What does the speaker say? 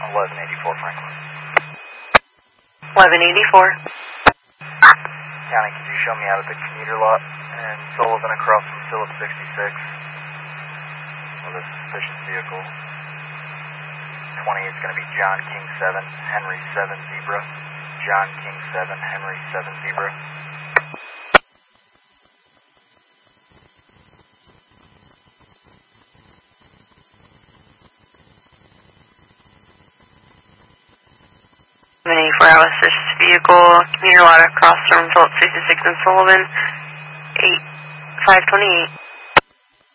1184 Franklin. 1184. County, could you show me out of the commuter lot and Sullivan across from Phillips 66 with a suspicious vehicle? 20 is going to be John King 7, Henry 7 Zebra. John King 7, Henry 7 Zebra. Hour suspicious vehicle, commuter lot across from Phillips 66 and Sullivan, 8528.